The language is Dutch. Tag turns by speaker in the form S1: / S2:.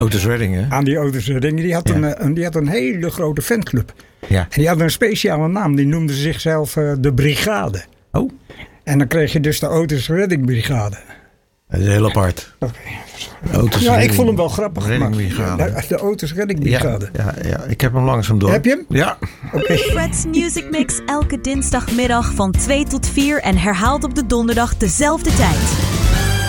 S1: Otis Redding, hè?
S2: Aan die Otis Redding. Die had een hele grote fanclub.
S1: Ja.
S2: En die hadden een speciale naam. Die noemden zichzelf de Brigade.
S1: Oh.
S2: En dan kreeg je dus de Otis Redding Brigade.
S1: Dat is heel apart.
S2: Oké.
S1: Otis
S2: Ja,
S1: Redding,
S2: ik vond hem wel grappig.
S1: Redding Brigade.
S2: De Otis Redding Brigade.
S1: Ja, ik heb hem langzaam door.
S2: Heb je hem?
S1: Ja.
S2: Oké.
S3: Fred's Music Mix elke dinsdagmiddag van 2 tot 4 en herhaald op de donderdag dezelfde tijd.